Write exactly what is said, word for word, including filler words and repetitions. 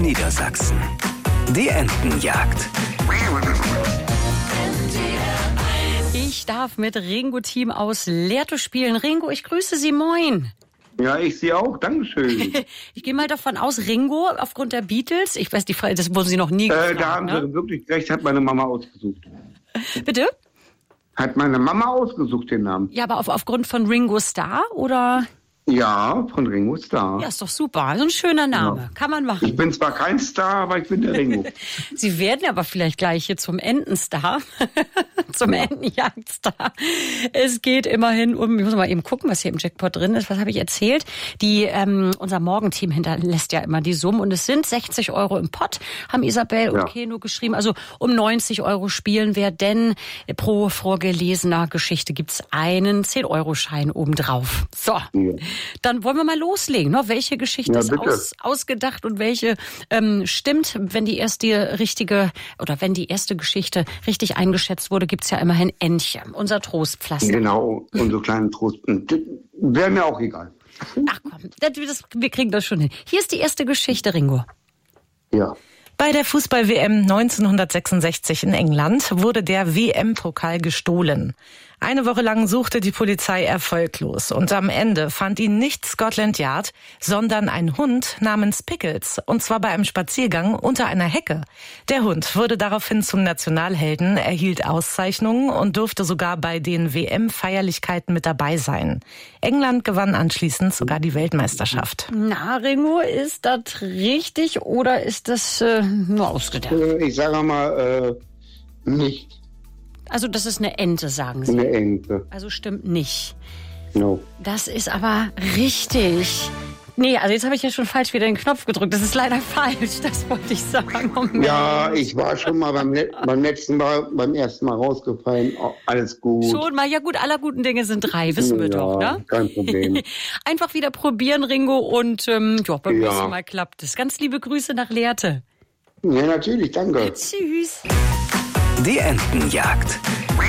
Niedersachsen. Die Entenjagd. Ich darf mit Ringo-Team aus Lehrte spielen. Ringo, ich grüße Sie, moin. Ja, ich Sie auch, dankeschön. Ich gehe mal davon aus, Ringo, aufgrund der Beatles, ich weiß, die Frage, das wurden Sie noch nie gefragt, äh, Da haben ne? Sie wirklich recht, hat meine Mama ausgesucht. Bitte? Hat meine Mama ausgesucht den Namen? Ja, aber auf, aufgrund von Ringo Starr, oder? Ja, von Ringo Starr. Ja, ist doch super. So ein schöner Name. Ja. Kann man machen. Ich bin zwar kein Star, aber ich bin der Ringo. Sie werden aber vielleicht gleich hier zum Entenstar. Zum Ja. Entenjagdstar. Es geht immerhin um, ich muss mal eben gucken, was hier im Jackpot drin ist. Was habe ich erzählt? Die, ähm, unser Morgenteam hinterlässt ja immer die Summen. Und es sind sechzig Euro im Pott, haben Isabel und Ja. Keno geschrieben. Also um neunzig Euro spielen wir, denn pro vorgelesener Geschichte gibt's einen zehn-Euro-Schein obendrauf. So. Ja. Dann wollen wir mal loslegen. Ne? Welche Geschichte Ja, ist bitte. aus, ausgedacht und welche ähm, stimmt? Wenn die erste richtige oder wenn die erste Geschichte richtig eingeschätzt wurde, gibt's ja immerhin Entchen, unser Trostpflaster. Genau, unsere kleinen Trost. Wäre mir auch egal. Ach komm, das, das, wir kriegen das schon hin. Hier ist die erste Geschichte, Ringo. Ja. Bei der Fußball-W M neunzehnhundertsechsundsechzig in England wurde der W M-Pokal gestohlen. Eine Woche lang suchte die Polizei erfolglos und am Ende fand ihn nicht Scotland Yard, sondern ein Hund namens Pickles, und zwar bei einem Spaziergang unter einer Hecke. Der Hund wurde daraufhin zum Nationalhelden, erhielt Auszeichnungen und durfte sogar bei den W M-Feierlichkeiten mit dabei sein. England gewann anschließend sogar die Weltmeisterschaft. Na, Ringo, ist das richtig oder ist das äh, nur ausgedacht? Äh, Ich sage mal, äh, nicht Also das ist eine Ente, sagen Sie. eine Ente. Also stimmt nicht. No. Das ist aber richtig. Nee, also jetzt habe ich ja schon falsch wieder den Knopf gedrückt. Das ist leider falsch, das wollte ich sagen. Oh Mensch. Ja, ich war schon mal beim, Le- beim letzten Mal, beim ersten Mal rausgefallen. Oh, alles gut. Schon mal, ja gut, aller guten Dinge sind drei, wissen wir ja, doch, ne? Kein Problem. Einfach wieder probieren, Ringo, und ähm, ja, beim Ja. nächsten Mal klappt es. Ganz liebe Grüße nach Lehrte. Ja, natürlich, danke. Tschüss. Die Entenjagd.